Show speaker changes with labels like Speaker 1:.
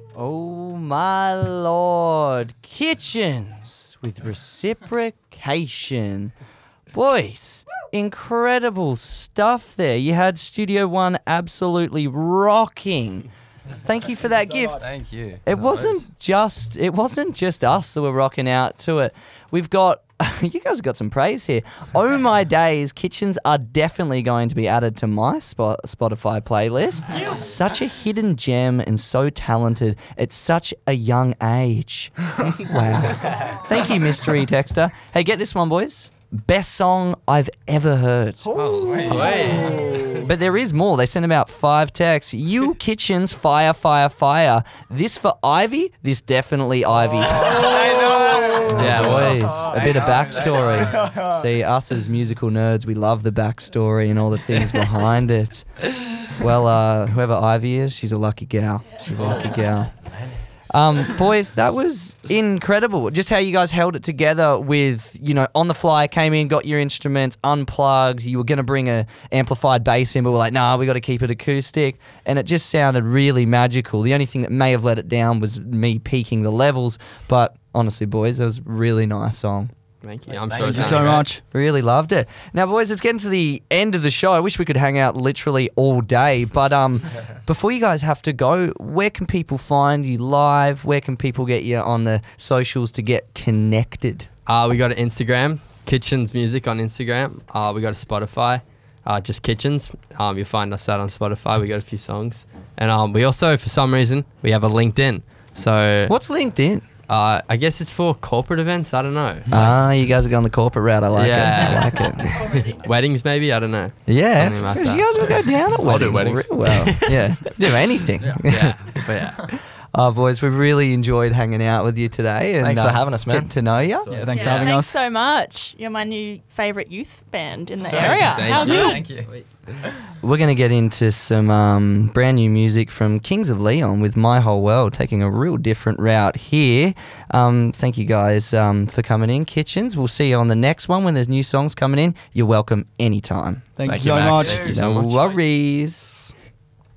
Speaker 1: Oh my lord. Kitchens with reciprocation. Boys, incredible stuff there. You had Studio One absolutely rocking. Thank you for that gift.
Speaker 2: Thank you.
Speaker 1: It wasn't just us that were rocking out to it. We've got you guys have got some praise here. Oh my days, Kitchens are definitely going to be added to my Spotify playlist. Such a hidden gem and so talented at such a young age. Wow. Thank you, Mystery Texter. Hey, get this one, boys. Best song I've ever heard.
Speaker 2: Oh, sweet.
Speaker 1: But there is more. They sent about 5 texts. You Kitchens, fire, fire, fire. This for Ivy? This definitely Ivy. Yeah, boys. A bit of backstory. See, us as musical nerds, we love the backstory and all the things behind it. Well, whoever Ivy is, she's a lucky gal. She's a lucky gal. Boys, that was incredible. Just how you guys held it together with, on the fly, came in, got your instruments, unplugged. You were going to bring a amplified bass in, but we're like, nah, we got to keep it acoustic. And it just sounded really magical. The only thing that may have let it down was me peaking the levels. But honestly, boys, it was a really nice song.
Speaker 2: Thank you.
Speaker 3: Thank you so much.
Speaker 1: Really loved it. Now, boys, it's getting to the end of the show. I wish we could hang out literally all day. But before you guys have to go, where can people find you live? Where can people get you on the socials to get connected?
Speaker 2: We got an Instagram, Kitchens Music on Instagram. We got a Spotify, just Kitchens. You'll find us out on Spotify. We got a few songs. And we also, for some reason, we have a LinkedIn. So
Speaker 1: What's LinkedIn?
Speaker 2: I guess it's for corporate events. I don't know.
Speaker 1: You guys are going the corporate route. I like it. I like it.
Speaker 2: Weddings, maybe. I don't know.
Speaker 1: Yeah.
Speaker 2: Something like that.
Speaker 1: You guys will go down at weddings.
Speaker 4: do weddings.
Speaker 1: Real well. Yeah. Do anything.
Speaker 2: Yeah. But yeah.
Speaker 1: Boys, we really enjoyed hanging out with you today. And,
Speaker 4: Thanks for having us, man.
Speaker 1: Getting to know you.
Speaker 3: Yeah, thanks for having
Speaker 5: Thanks
Speaker 3: us.
Speaker 5: so much. You're my new favourite youth band in the area. How
Speaker 2: Thank you.
Speaker 5: good.
Speaker 4: Thank you.
Speaker 1: We're going to get into some brand new music from Kings of Leon with My Whole World, taking a real different route here. Thank you guys for coming in, Kitchens. We'll see you on the next one when there's new songs coming in. You're welcome anytime.
Speaker 3: Thank you
Speaker 4: Thank
Speaker 3: so
Speaker 4: you, Max.
Speaker 3: much.
Speaker 2: Thank you so
Speaker 1: No
Speaker 2: much.
Speaker 1: worries.